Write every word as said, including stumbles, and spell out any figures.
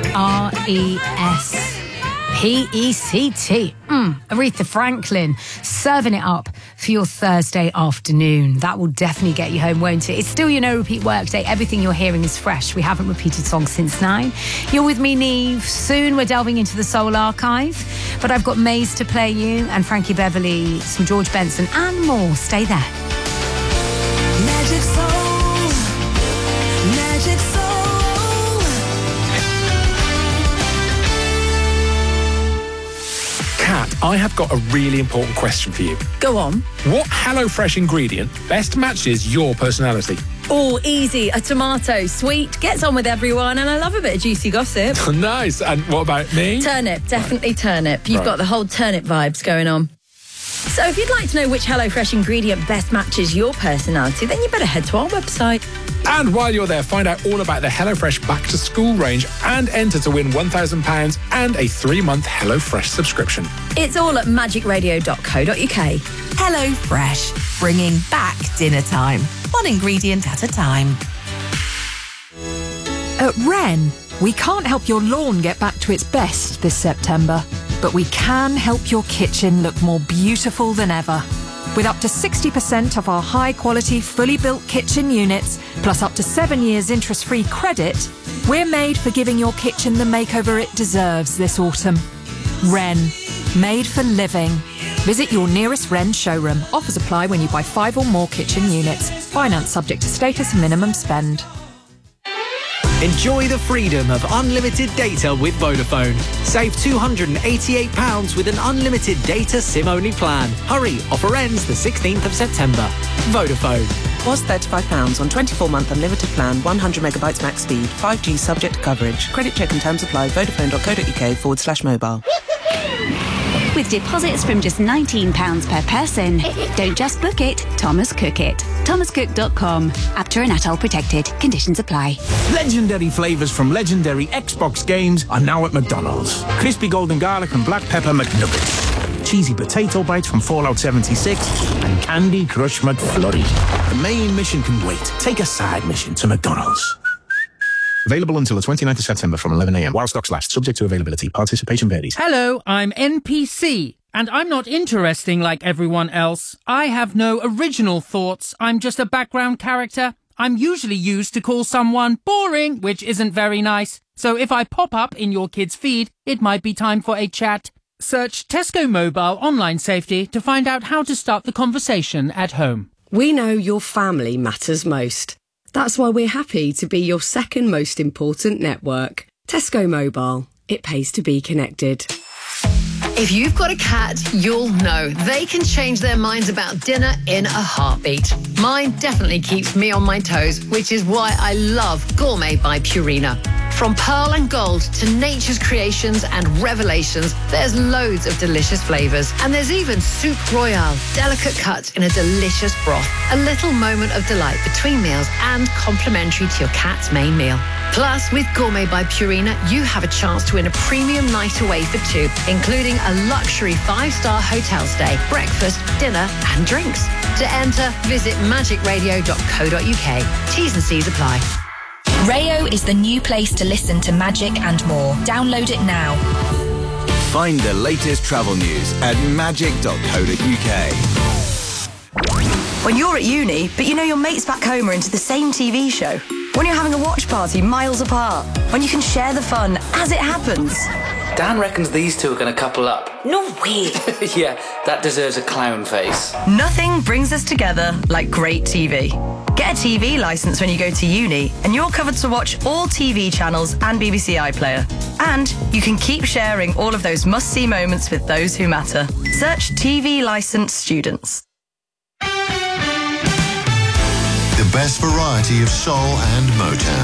R E S P E C T. Mm, Aretha Franklin, serving it up for your Thursday afternoon. That will definitely get you home, won't it? It's still your no repeat workday. Everything you're hearing is fresh. We haven't repeated songs since nine. You're with me, Neve. Soon we're delving into the soul archive. But I've got Maze to play you, and Frankie Beverly, some George Benson, and more. Stay there. Magic soul, magic soul. Kat, I have got a really important question for you. Go on. What HelloFresh ingredient best matches your personality? Oh, easy. A tomato. Sweet, gets on with everyone, and I love a bit of juicy gossip. Nice. And what about me? Turnip, definitely turnip. You've Right. got the whole turnip vibes going on. So if you'd like to know which HelloFresh ingredient best matches your personality, then you better head to our website. And while you're there, find out all about the HelloFresh Back to School range and enter to win one thousand pounds and a three-month HelloFresh subscription. It's all at magic radio dot co dot uk. Hello Fresh, bringing back dinner time. One ingredient at a time. At Wren, we can't help your lawn get back to its best this September, but we can help your kitchen look more beautiful than ever. With up to sixty percent of our high-quality, fully built kitchen units, plus up to seven years interest-free credit, we're made for giving your kitchen the makeover it deserves this autumn. Wren, made for living. Visit your nearest Wren showroom. Offers apply when you buy five or more kitchen units. Finance subject to status and minimum spend. Enjoy the freedom of unlimited data with Vodafone. Save two hundred eighty-eight pounds with an unlimited data SIM-only plan. Hurry, offer ends the sixteenth of September. Vodafone. Was thirty-five pounds on twenty-four month unlimited plan, one hundred megabytes max speed, five G subject to coverage. Credit check and terms apply. Vodafone dot co dot uk forward slash mobile. With deposits from just nineteen pounds per person. Don't just book it, Thomas Cook it. thomas cook dot com. Apter and Atoll protected. Conditions apply. Legendary flavours from legendary Xbox games are now at McDonald's. Crispy golden garlic and black pepper McNuggets. Cheesy potato bites from Fallout seventy-six. And Candy Crush McFlurry. The main mission can wait. Take a side mission to McDonald's. Available until the twenty-ninth of September from eleven a m while stocks last. Subject to availability. Participation varies. Hello, I'm N P C, and I'm not interesting like everyone else. I have no original thoughts. I'm just a background character. I'm usually used to call someone boring, which isn't very nice. So if I pop up in your kid's feed, it might be time for a chat. Search Tesco Mobile Online Safety to find out how to start the conversation at home. We know your family matters most. That's why we're happy to be your second most important network. Tesco Mobile. It pays to be connected. If you've got a cat, you'll know they can change their minds about dinner in a heartbeat. Mine definitely keeps me on my toes, which is why I love Gourmet by Purina. From pearl and gold to nature's creations and revelations, there's loads of delicious flavours. And there's even Soup Royale, delicate cuts in a delicious broth. A little moment of delight between meals and complimentary to your cat's main meal. Plus, with Gourmet by Purina, you have a chance to win a premium night away for two, including a luxury five-star hotel stay, breakfast, dinner and drinks. To enter, visit magic radio dot co dot uk. T's and C's apply. Rayo is the new place to listen to Magic and more. Download it now. Find the latest travel news at magic dot co dot uk. When you're at uni, but you know your mates back home are into the same T V show. When you're having a watch party miles apart. When you can share the fun as it happens. Dan reckons these two are going to couple up. No way. Yeah, that deserves a clown face. Nothing brings us together like great T V. Get a T V licence when you go to uni, and you're covered to watch all T V channels and B B C iPlayer. And you can keep sharing all of those must-see moments with those who matter. Search T V licensed students. The best variety of soul and Motown.